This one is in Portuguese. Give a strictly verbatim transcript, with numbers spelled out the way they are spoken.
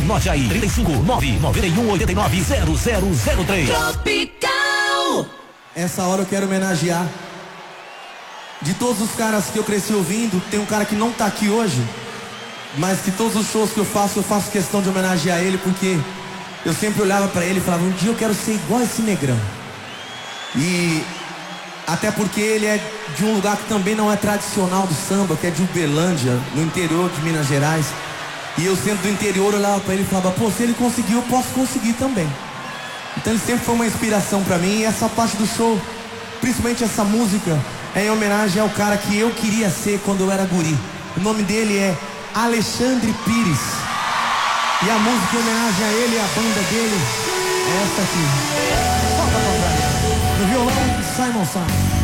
Anote aí, trinta e cinco, nove nove um oito nove zero zero zero três. Tropical. Essa hora eu quero homenagear. De todos os caras que eu cresci ouvindo, tem um cara que não tá aqui hoje, mas que todos os shows que eu faço, eu faço questão de homenagear ele, porque eu sempre olhava pra ele e falava, um dia eu quero ser igual a esse negrão. E até porque ele é de um lugar que também não é tradicional do samba, que é de Uberlândia, no interior de Minas Gerais. E eu sendo do interior, eu olhava pra ele e falava, pô, se ele conseguiu, eu posso conseguir também. Então ele sempre foi uma inspiração pra mim, e essa parte do show, principalmente essa música, é em homenagem ao cara que eu queria ser quando eu era guri. O nome dele é Alexandre Pires. E a música em homenagem a ele e a banda dele é essa aqui. Solta pra trás. No violão, Simon Simon.